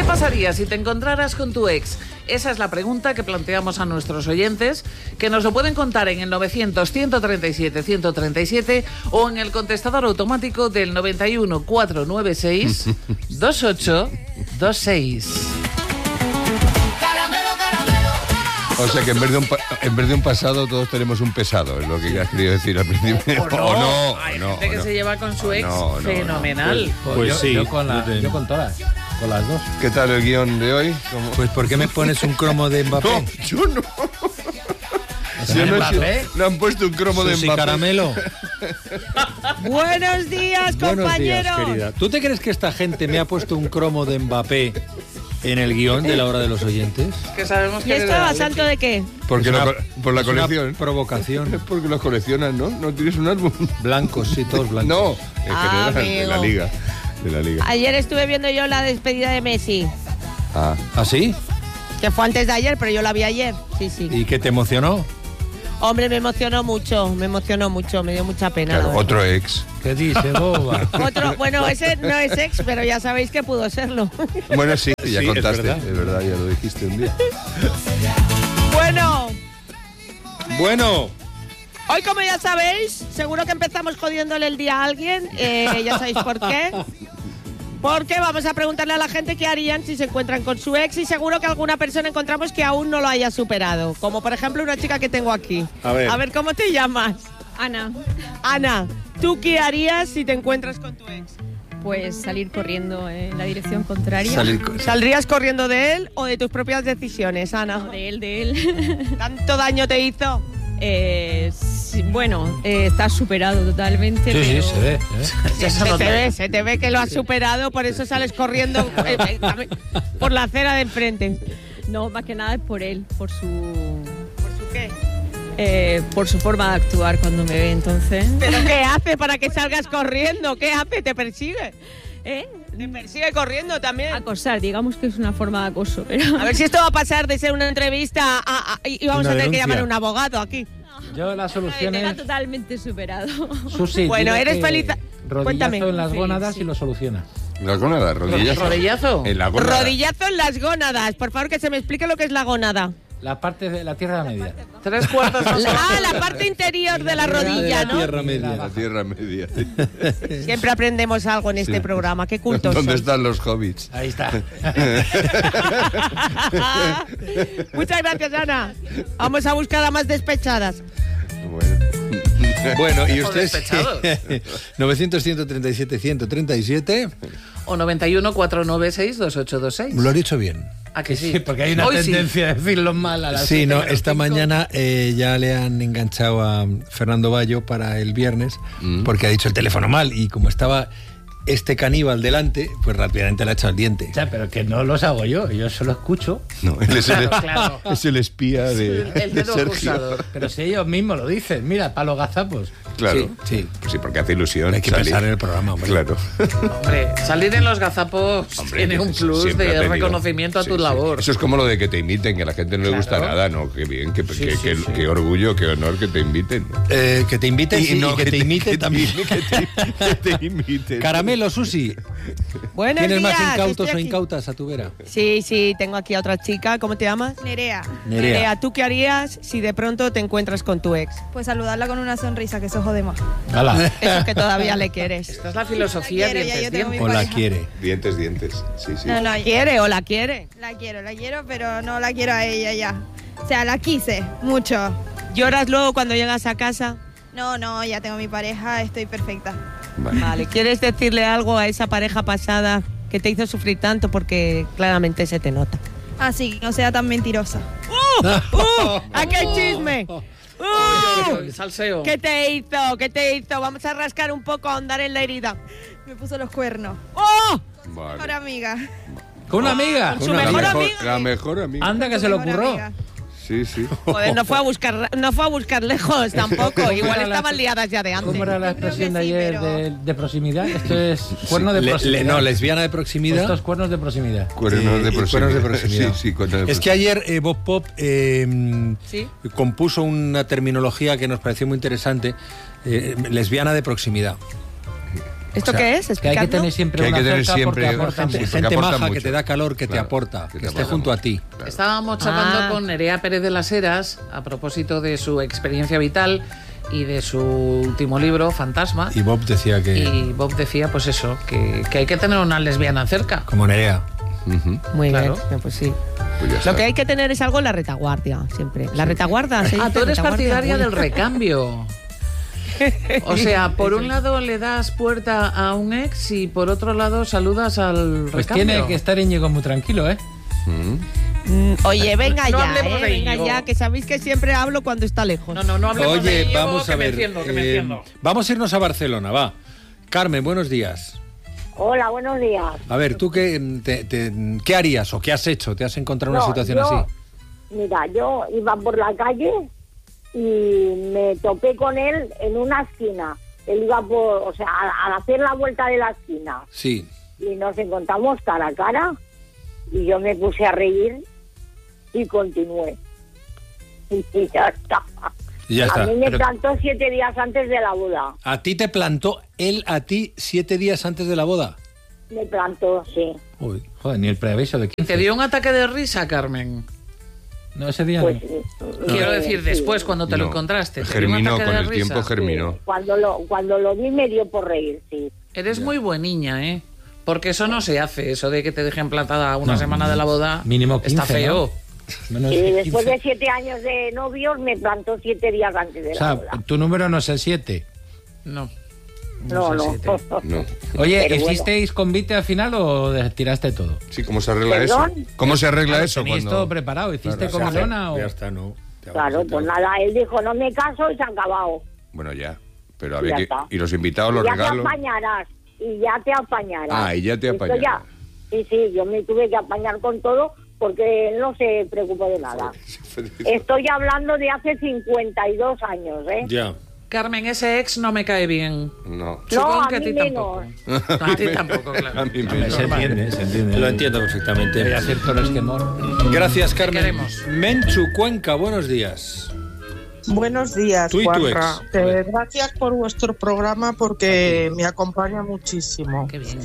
pasaría si te encontraras con tu ex? Esa es la pregunta que planteamos a nuestros oyentes, que nos lo pueden contar en el 900-137-137 o en el contestador automático del 91-496-2826. O sea que en vez de un pasado todos tenemos un pesado, es lo que has querido decir al principio. O no. Hay gente que se lleva con su ex fenomenal. Pues sí. Yo con todas. Con las dos. ¿Qué tal el guión de hoy? Pues ¿por qué me pones un cromo de Mbappé? No, yo no. No han puesto un cromo de Mbappé. Caramelo. Buenos días, compañeros. Buenos días, querida. ¿Tú te crees que esta gente me ha puesto un cromo de Mbappé en el guión de la hora de los oyentes? Que sabemos que ¿Y esto a santo de qué? Porque por la colección. Una provocación. Es porque los coleccionas, ¿no? ¿No tienes un álbum? Blancos, sí, todos blancos. No, en general, de la Liga. Ayer estuve viendo yo la despedida de Messi. ¿Ah, sí? Que fue antes de ayer, pero yo la vi ayer. Sí. ¿Y qué te emocionó? Hombre, me emocionó mucho, me dio mucha pena. Claro, otro ex. ¿Qué dice, boba? Bueno, ese no es ex, pero ya sabéis que pudo serlo. Bueno, sí, ya contaste, es verdad, ya lo dijiste un día. Bueno. Hoy, como ya sabéis, seguro que empezamos jodiéndole el día a alguien. Ya sabéis por qué. Porque vamos a preguntarle a la gente qué harían si se encuentran con su ex, y seguro que alguna persona encontramos que aún no lo haya superado. Como por ejemplo una chica que tengo aquí. A ver, ¿cómo te llamas? Ana. Ana, ¿tú qué harías si te encuentras con tu ex? Pues salir corriendo en la dirección contraria. ¿Saldrías corriendo de él o de tus propias decisiones, Ana? No, de él. ¿Tanto daño te hizo? Sí, bueno, está superado totalmente. Sí, pero... se ve. Se te ve que lo has superado, por eso sales corriendo por la acera de enfrente. No, más que nada es por él, por su... ¿Por su qué? Por su forma de actuar cuando me ve, entonces. ¿Pero qué hace para que salgas corriendo? ¿Qué hace? ¿Te persigue? ¿Te persigue corriendo también? Acosar, digamos que es una forma de acoso. Pero... A ver si esto va a pasar de ser una entrevista y vamos a tener que llamar a un abogado aquí. Yo la solución está es... totalmente superado. Susi, bueno, eres feliz. Rodillazo Cuéntame. en las gónadas sí. y lo soluciona. Las gónadas, ¿Rodillazo? En la gónada. Rodillazo en las gónadas. Por favor, que se me explique lo que es la gónada. La parte de la tierra media. 3/4 más. La parte interior de la rodilla, ¿no? La tierra media. Siempre aprendemos algo en este programa. Qué cultos. ¿Dónde están los hobbits? Ahí está. Muchas gracias, Ana. Vamos a buscar a más despechadas. Bueno, y usted 900-137-137 o 91-496-2826. Lo he dicho bien. ¿A que sí? Porque hay una tendencia a decirlo mal a las... Sí, no, esta mañana ya le han enganchado a Fernando Bayo para el viernes porque ha dicho el teléfono mal, y como estaba este caníbal delante, pues rápidamente le ha echado el diente. O sea, pero que no los hago yo solo escucho. No, él es, Claro. es el espía de dedo Sergio. acusador. Pero si ellos mismos lo dicen, mira, para los gazapos. Claro, Sí. Pues sí, porque hace ilusión. Hay que salir. pensar en el programa, hombre. Claro. Hombre, salir en los gazapos tiene un plus siempre ha de tenido. reconocimiento a tu labor. Eso es como lo de que te imiten, que a la gente no le gusta nada, ¿no? Qué bien, qué orgullo, qué honor que te inviten. Que te inviten y no, que te imite también. Que te imiten. Caramelo, Susi. Buenos ¿Tienes días. más incautos estoy o aquí. incautas a tu vera? Sí, tengo aquí a otra chica. ¿Cómo te llamas? Nerea, Nerea, ¿tú qué harías si de pronto te encuentras con tu ex? pues saludarla con una sonrisa, que eso jode más. ¡Hala! Eso que todavía le quieres. Esta es la filosofía La quiero, ya yo tengo dientes. mi ¿O la pareja. quiere? Dientes. Sí. No, ¿La quiere o la quiere? la quiero, pero no la quiero a ella ya. O sea, la quise mucho. ¿Lloras luego cuando llegas a casa? No, ya tengo mi pareja, estoy perfecta. Vale. ¿Quieres decirle algo a esa pareja pasada que te hizo sufrir tanto? Porque claramente se te nota. Así, no sea tan mentirosa. ¡Aquí hay chisme! Salseo. ¿Qué te hizo? Vamos a rascar un poco, a ahondar en la herida. Me puso los cuernos. ¡Oh! Vale. Mejor amiga. ¿Con una amiga? Su mejor amiga. La mejor amiga. Anda, que se le Mejor ocurrió. amiga. Sí. Joder, no fue a buscar lejos tampoco. Igual estaban liadas ya de antes. ¿Cómo era la Yo creo expresión que de sí, ayer pero- de proximidad? Esto es cuerno de proximidad. No, lesbiana de Pues proximidad. estos cuernos de proximidad. Cuernos de y proximidad. cuernos de proximidad. Sí, cuernos de Es que ayer Bob Pop ¿Sí? compuso una terminología que nos pareció muy interesante, lesbiana de proximidad. ¿Esto qué es? Que hay que Explicadlo. tener siempre Que hay una que tener cerca porque siempre aporta gente- mucho. porque Gente aporta maja que mucho. te da calor, que te Claro, aporta, que que te esté aporta junto a mucho. ti. Claro. Estábamos charlando con Nerea Pérez de las Heras a propósito de su experiencia vital y de su último libro, Fantasma. Y Bob decía que... Y Bob decía, pues eso, que hay que tener una lesbiana cerca. Como Nerea. Ujú. Muy Claro. bien, pues sí. Pues ya está. Lo que hay que tener es algo en la retaguardia, siempre. La retaguardia, se Ah, dice tú eres retaguardia, partidaria muy- del recambio. O sea, por un lado le das puerta a un ex y por otro lado saludas al Pues recambio. tiene que estar Íñigo muy tranquilo, ¿eh? Oye, venga No ya, hablemos de venga Íñigo. ya, que sabéis que siempre hablo cuando está lejos. No hablemos de Oye, Íñigo, vamos que a me ver. enciendo, que me enciendo. Vamos a irnos a Barcelona, va. Carmen, buenos días. Hola, buenos días. A ver, ¿tú qué harías o qué has hecho? ¿Te has encontrado una situación yo- así? Mira, yo iba por la calle y me topé con él en una esquina. Él iba al hacer la vuelta de la esquina. Sí. Y nos encontramos cara a cara y yo me puse a reír y continué. Y ya está. Y ya está. A mí me Pero plantó 7 días antes de la boda. ¿a ti te plantó él a ti 7 días antes de la boda? Me plantó, sí. Uy. Joder, ni el preaviso de 15. ¿Te dio un ataque de risa, Carmen? No, ese día Pues, no. Quiero sí, decir, sí. después, cuando te lo No. encontraste. ¿te dio un Germinó, ataque con de el risa? tiempo germinó. Cuando lo vi me dio por reír, sí. Eres muy buen niña, ¿eh? Porque eso no se hace, eso de que te dejen plantada una No, semana de la boda. mínimo 15, está feo. ¿no? Menos Y de después 15. de 7 años de novios me plantó 7 días antes de O la sea, boda. tu número no es el 7. No. No, no. sé, siete. No. Oye, Pero bueno. ¿hicisteis convite al final o tiraste todo? Sí, ¿cómo se arregla ¿Perdón? eso? ¿Cómo se arregla eso? ¿Tenéis cuando- todo preparado? ¿Hiciste Claro, comilona o...? Ya está, no. Te Claro, hago- pues nada, él dijo, no me caso y se ha acabado. Bueno, ya. Pero Ya había que... está. ¿Y los invitados, los ya regalos? te apañarás, y ya te apañarás. Ah, y ya te Esto apañarás. Sí, yo me tuve que apañar con todo porque él no se preocupó de nada. Estoy hablando de hace 52 años, ¿eh? Ya. Carmen, ese ex no me cae bien. No. Supongo a que a mí ti menos. tampoco. A ti tampoco, claro. A mí Se menos. entiende, se entiende. Lo entiendo perfectamente. Hay cierto resquemor. Gracias, Carmen. queremos. Menchu Cuenca, buenos días. Buenos días, Tú y tu Juanra. ex. Gracias por vuestro programa porque me acompaña muchísimo. Qué bien.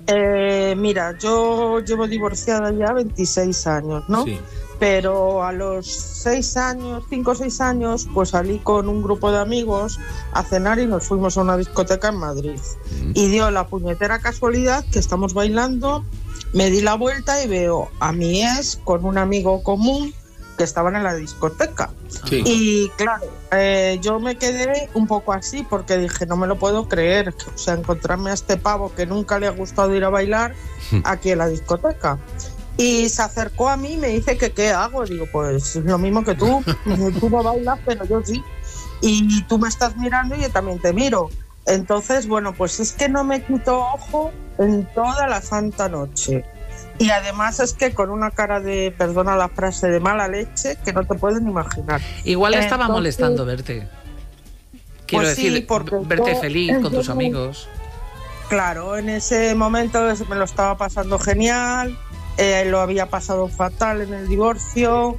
Mira, yo llevo divorciada ya 26 años, ¿no? Sí. Pero a los 6 años, 5 o 6 años, pues salí con un grupo de amigos a cenar y nos fuimos a una discoteca en Madrid. Y dio la puñetera casualidad que estamos bailando, me di la vuelta y veo a mi ex con un amigo común que estaban en la discoteca. Sí. Y claro, yo me quedé un poco así porque dije, no me lo puedo creer, o sea, encontrarme a este pavo que nunca le ha gustado ir a bailar aquí en la discoteca. Y se acercó a mí y me dice que qué hago. Digo, pues lo mismo que tú, tú no bailas, pero yo sí. Y tú me estás mirando y yo también te miro. Entonces, bueno, pues es que no me quito ojo en toda la santa noche. Y además es que con una cara de, perdona la frase, de mala leche, que no te pueden imaginar. Igual le estaba Entonces, molestando verte. Quiero pues sí, decir, porque verte yo- feliz con tus yo- amigos. Claro, en ese momento me lo estaba pasando genial, lo había pasado fatal en el divorcio,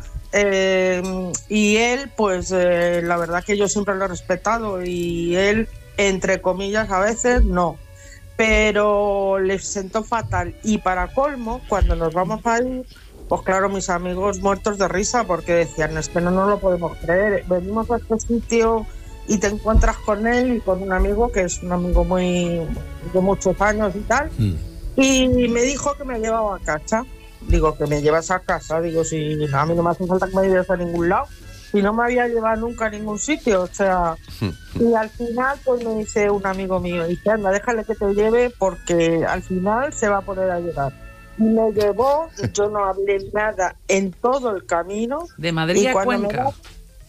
y él, pues la verdad que yo siempre lo he respetado y él, entre comillas, a veces no, pero le sentó fatal. Y para colmo, cuando nos vamos a ir, pues claro, mis amigos muertos de risa porque decían, es que no nos lo podemos creer, venimos a este sitio y te encuentras con él y con un amigo que es un amigo muy de muchos años y tal, y me dijo que me llevaba a casa. Digo, que me llevas a casa, digo, si a mí no me hace falta que me lleves a ningún lado, si no me había llevado nunca a nningún sitio, o sea, y al final pues me dice un amigo mío, dice, anda, déjale que te lleve porque al final se va a poner a llorar. Y me llevó, yo no hablé nada en todo el camino. De Madrid y a cuando me Cuenca. va-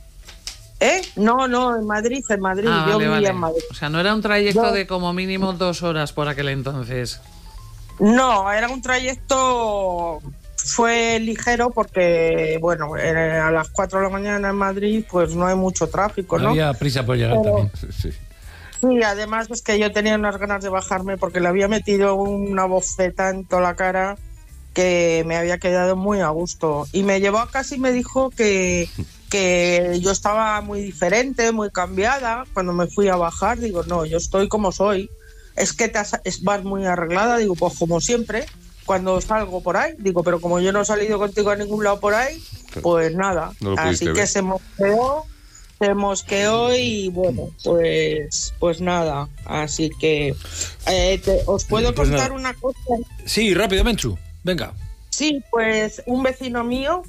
No, en Madrid, Ah, yo vale, vivía vale. en Madrid. O sea, no era un trayecto Yo- de como mínimo 2 horas por aquel entonces. No, era un trayecto, fue ligero porque, bueno, a las 4 de la mañana en Madrid pues no hay mucho tráfico, ¿no? Había prisa por llegar Pero- también. Sí. Sí, además es que yo tenía unas ganas de bajarme porque le había metido una bofeta en toda la cara que me había quedado muy a gusto. Y me llevó a casa y me dijo que yo estaba muy diferente, muy cambiada. Cuando me fui a bajar, digo, no, yo estoy como soy. es que vas muy arreglada. Digo, pues como siempre, cuando salgo por ahí. Digo, pero como yo no he salido contigo a ningún lado por ahí, pues nada. No lo así pudiste que ver. se mosqueó y bueno, pues nada. Así que os puedo Pues contar nada. una cosa. Sí, rápido, Menchu. Venga. Sí, pues un vecino mío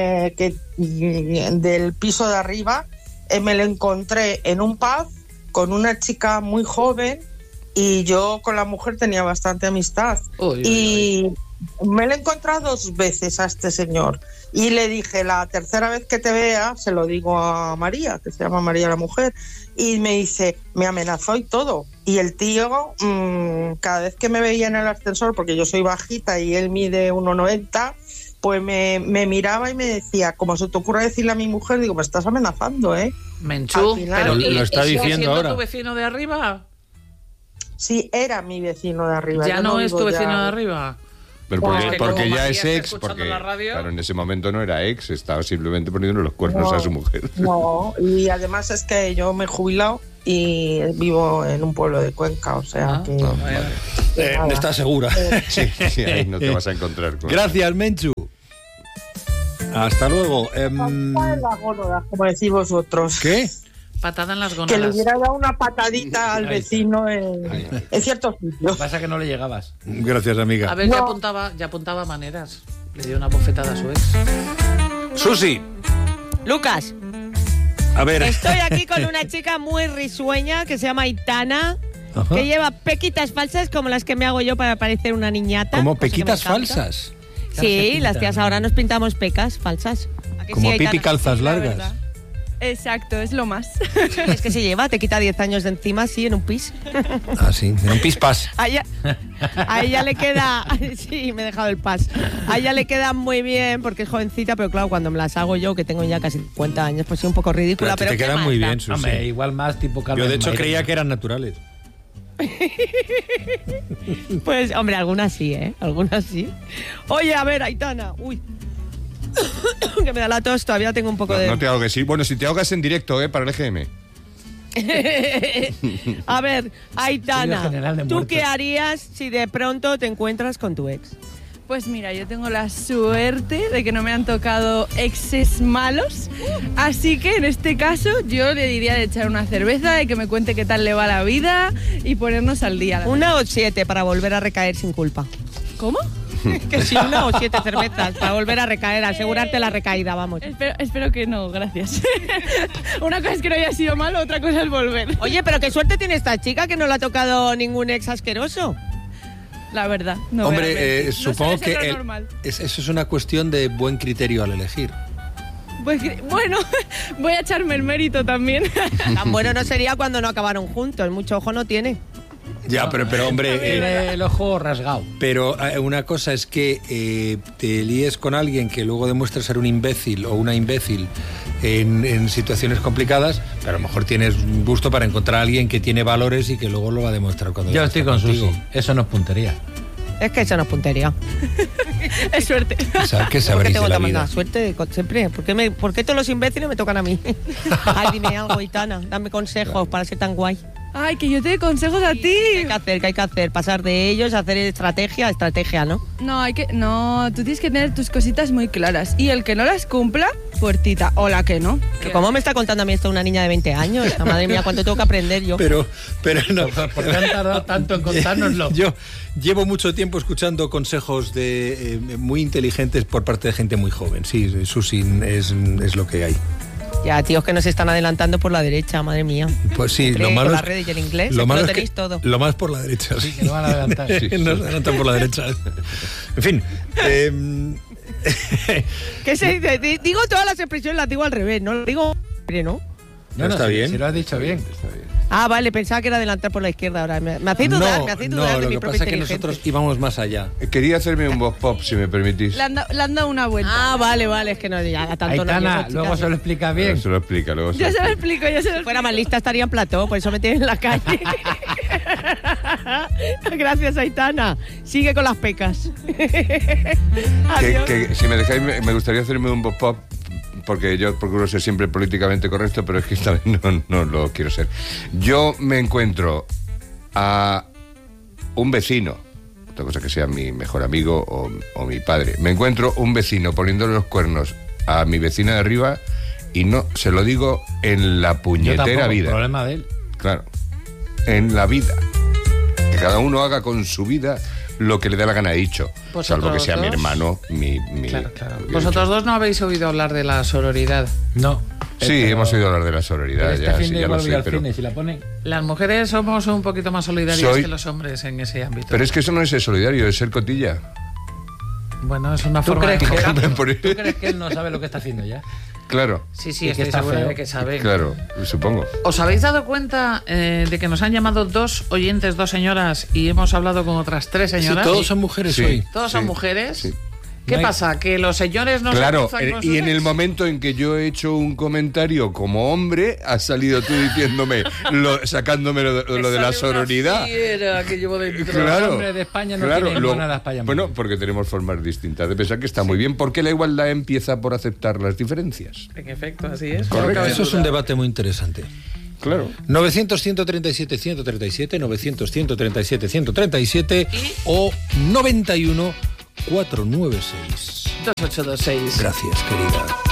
del piso de arriba me lo encontré en un pub con una chica muy joven y yo con la mujer tenía bastante amistad. Y me lo he encontrado 2 veces a este señor y le dije, la tercera vez que te vea, se lo digo a María, que se llama María la mujer, y me dice, me amenazó y todo. Y el tío, cada vez que me veía en el ascensor, porque yo soy bajita y él mide 1,90, pues me miraba y me decía, como se te ocurre decirle a mi mujer, digo, me estás amenazando, ¿eh? Menchú, Al final, pero lo está ¿sigue diciendo siendo ahora. tu vecino de arriba? Sí, era mi vecino de arriba. ¿Ya yo no es vivo tu ya- vecino de arriba? Pero Bueno, porque, es que porque como ya María es está ex, escuchando porque la radio. claro, en ese momento no era ex, estaba simplemente poniéndole los cuernos No. a su mujer. No, y además es que yo me he jubilado y vivo en un pueblo de Cuenca, o sea que... Ah, vale. nada. ¿Estás segura? Sí, sí, ahí no te vas a encontrar con... Gracias, Menchu. Hasta luego. Patada en la gónada, como decís vosotros. ¿Qué? Patada en las Que le gónadas. hubiera dado una patadita al Ahí está. vecino en ciertos sitios. Pasa que no le llegabas. Gracias, amiga. A ver, ya apuntaba maneras. Le dio una bofetada a su ex. Susi, Lucas, a ver. estoy aquí con una chica muy risueña que se llama Aitana, Ajá. que lleva pequitas falsas como las que me hago yo para parecer una niñata. Como cosa que me pequitas encanta. falsas. Sí, las tías ahora nos pintamos pecas falsas. ¿A que Como sí, Aitana? Pipi calzas La largas. verdad. Exacto, es lo más. Es que se lleva, te quita 10 años de encima, sí, en un pis. Ah, sí, en un pispas. A ella le queda... Sí, me he dejado el pas. A ella le queda muy bien porque es jovencita, pero claro, cuando me las hago yo, que tengo ya casi 50 años, pues sí, un poco ridícula. Pero a ti te ¿qué quedan más muy da? bien, Susi. Hombre, igual más tipo Carmen Yo, de hecho, Mairena. creía que eran naturales. Pues, hombre, algunas sí, ¿eh? Algunas sí. Oye, a ver, Aitana. Uy. Que me da la tos, todavía tengo un poco No, de... no te ahogues, sí. Bueno, si te ahogas en directo, para el EGM. A ver, Estudio Aitana, General de ¿tú Muertos. qué harías si de pronto te encuentras con tu ex? Pues mira, yo tengo la suerte de que no me han tocado exes malos, así que en este caso yo le diría de echar una cerveza, de que me cuente qué tal le va la vida y ponernos al día. Una o 7 para volver a recaer sin culpa. ¿Cómo? Que sí, una o 7 cervezas para volver a recaer, asegurarte la recaída, vamos. Espero que no, gracias. Una cosa es que no haya sido malo, otra cosa es volver. Oye, pero qué suerte tiene esta chica que no le ha tocado ningún ex asqueroso. La verdad, no. Hombre, realmente. No supongo suele ser que lo normal. eso es una cuestión de buen criterio al elegir. Pues, bueno, voy a echarme el mérito también. Tan bueno no sería cuando no acabaron juntos, mucho ojo no tiene. Ya, pero hombre, Tiene el ojo rasgado. pero una cosa es que te líes con alguien que luego demuestra ser un imbécil o una imbécil en situaciones complicadas, pero a lo mejor tienes un gusto para encontrar a alguien que tiene valores y que luego lo va a demostrar cuando Yo ya estoy está con contigo. Susi. Eso no es puntería. Es que eso no es puntería. Es suerte. ¿Qué ¿Por qué sabréis tengo de la tan vida? mala suerte siempre? ¿Por qué todos los imbéciles me tocan a mí? Ay, dime algo, Aitana. Dame consejos para ser tan guay. Ay, que yo te doy consejos a ti. ¿Qué hay que hacer? Pasar de ellos, hacer estrategia, ¿no? No, tú tienes que tener tus cositas muy claras. Y el que no las cumpla, puertita. O la que no. ¿Pero ¿Cómo me está contando a mí esto una niña de 20 años? Madre mía, cuánto tengo que aprender yo. Pero no. ¿Por qué han tardado tanto en contárnoslo? Yo llevo mucho tiempo escuchando consejos muy inteligentes por parte de gente muy joven. Sí, Susi es lo que hay. Ya, tíos que nos están adelantando por la derecha, madre mía. Pues sí, Siempre lo malo con es las redes y el inglés, lo malo es tenéis que todo. lo más por la derecha. Sí, que no van a adelantar. Sí, sí. Nos adelantan por la derecha. En fin. ¿Qué se dice? Digo todas las expresiones, las digo al revés, no digo, ¿no? No, está si- bien. Si lo has dicho bien. Ah, vale, pensaba que era adelantar por la izquierda ahora. Me hacéis dudar, de lo mi que propia pasa es que inteligencia. nosotros íbamos más allá. Quería hacerme un vox pop, si me permitís. Le han dado una vuelta. Ah, vale, es que no, ya tanto no Aitana, llego, luego chicas. se lo explica bien. Se lo explica, luego se Ya lo se lo explica. explico, ya se lo Si fuera más lista estaría en plató, por eso me tienen en la calle. Gracias, Aitana. Sigue con las pecas. Adiós. Que si me dejáis, me gustaría hacerme un vox pop, porque yo procuro ser siempre políticamente correcto, pero es que esta vez no lo quiero ser. Yo me encuentro a un vecino, otra cosa que sea mi mejor amigo o mi padre, me encuentro un vecino poniéndole los cuernos a mi vecina de arriba y no se lo digo en la puñetera vida. Problema de él. Claro, en la vida. Que cada uno haga con su vida lo que le dé la gana, he dicho. Salvo que sea mi hermano, Claro. Vosotros dos no habéis oído hablar de la sororidad. No. Sí, hemos oído hablar de la sororidad. Este ya, fin sí, de ya lo vuelve sé, al pero... cine, si la ponen. Las mujeres somos un poquito más solidarias que los hombres en ese ámbito. Pero es que eso no es ser solidario, es ser cotilla. Bueno, es una ¿Tú forma crees, de... ¿Tú crees que él no sabe lo que está haciendo ya? Claro. Sí, estoy segura de que sabe. Claro, supongo. ¿Os habéis dado cuenta de que nos han llamado 2 oyentes, 2 señoras, y hemos hablado con otras 3 señoras? Sí, todos son mujeres hoy. ¿Todos son mujeres? Sí. ¿Qué pasa? ¿Que los señores no Claro, se cruzan con y sus en el ex? momento en que yo he hecho un comentario como hombre, has salido tú diciéndome, sacándome lo de la sororidad. Que llevo dentro. Claro, Los hombres de España no tienen monedas para llamar. Bueno, porque tenemos formas distintas de pensar que está muy bien, porque la igualdad empieza por aceptar las diferencias. En efecto, así es. Correcto. Eso es un debate muy interesante. Claro. 900-137-137, 900-137-137 o 91-496. 2826. Gracias, querida.